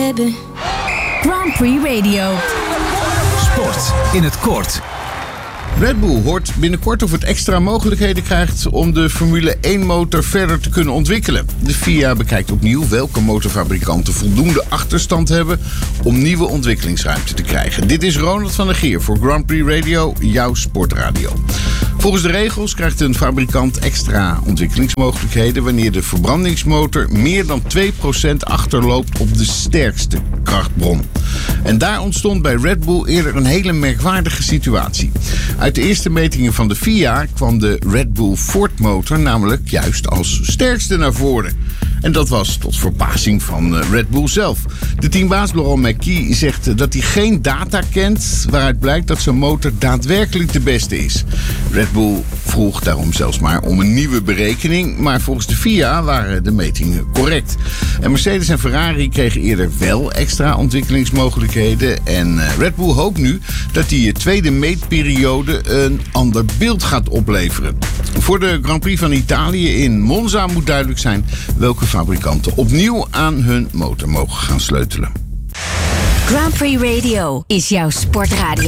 baby. Grand Prix Radio. Sport in het kort. Red Bull hoort binnenkort of het extra mogelijkheden krijgt om de Formule 1-motor verder te kunnen ontwikkelen. De FIA bekijkt opnieuw welke motorfabrikanten voldoende achterstand hebben om nieuwe ontwikkelingsruimte te krijgen. Dit is Ronald van der Geer voor Grand Prix Radio, jouw sportradio. Volgens de regels krijgt een fabrikant extra ontwikkelingsmogelijkheden wanneer de verbrandingsmotor meer dan 2% achterloopt op de sterkste krachtbron. En daar ontstond bij Red Bull eerder een hele merkwaardige situatie. Uit de eerste metingen van de FIA kwam de Red Bull Ford-motor namelijk juist als sterkste naar voren. En dat was tot verbazing van Red Bull zelf. De teambaas Laurent Mekies zegt dat hij geen data kent waaruit blijkt dat zijn motor daadwerkelijk de beste is. Red Bull vroeg daarom zelfs maar om een nieuwe berekening, maar volgens de FIA waren de metingen correct. En Mercedes en Ferrari kregen eerder wel extra ontwikkelingsmogelijkheden en Red Bull hoopt nu dat die tweede meetperiode een ander beeld gaat opleveren. Voor de Grand Prix van Italië in Monza moet duidelijk zijn welke fabrikanten opnieuw aan hun motor mogen gaan sleutelen. Grand Prix Radio is jouw sportradio.